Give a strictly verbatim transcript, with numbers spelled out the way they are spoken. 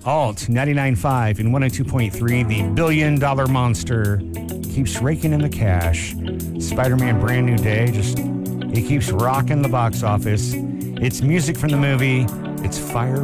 Alt ninety-nine point five and one oh two point three, the billion dollar monster keeps raking in the cash. Spider-Man Brand New Day, just, he keeps rocking the box office. It's music from the movie. It's Fire